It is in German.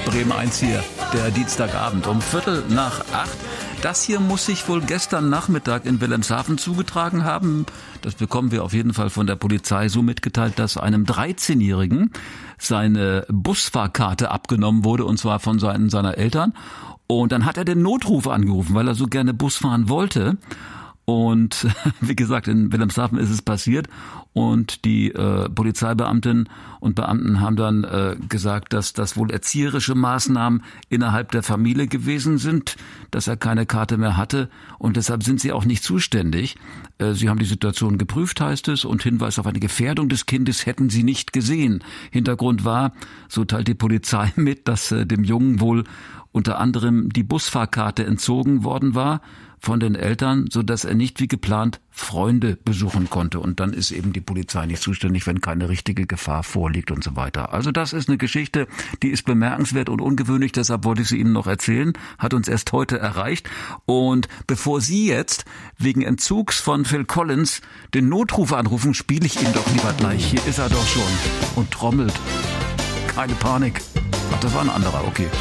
Bremen 1 hier, der Dienstagabend um 7:45. Das hier muss sich wohl gestern Nachmittag in Wilhelmshaven zugetragen haben. Das bekommen wir auf jeden Fall von der Polizei so mitgeteilt, dass einem 13-Jährigen seine Busfahrkarte abgenommen wurde, und zwar von Seiten seiner Eltern. Und dann hat er den Notruf angerufen, weil er so gerne Bus fahren wollte. Und wie gesagt, in Wilhelmshaven ist es passiert. Und die Polizeibeamtinnen und Beamten haben dann gesagt, dass das wohl erzieherische Maßnahmen innerhalb der Familie gewesen sind, dass er keine Karte mehr hatte. Und deshalb sind sie auch nicht zuständig. Sie haben die Situation geprüft, heißt es, und Hinweis auf eine Gefährdung des Kindes hätten sie nicht gesehen. Hintergrund war, so teilt die Polizei mit, dass dem Jungen wohl unter anderem die Busfahrkarte entzogen worden war von den Eltern, so dass er nicht wie geplant Freunde besuchen konnte. Und dann ist eben die Polizei nicht zuständig, wenn keine richtige Gefahr vorliegt und so weiter. Also das ist eine Geschichte, die ist bemerkenswert und ungewöhnlich. Deshalb wollte ich sie Ihnen noch erzählen. Hat uns erst heute erreicht. Und bevor Sie jetzt wegen Entzugs von Phil Collins den Notruf anrufen, spiele ich ihn doch lieber gleich. Hier ist er doch schon und trommelt. Keine Panik. Ach, das war ein anderer, okay.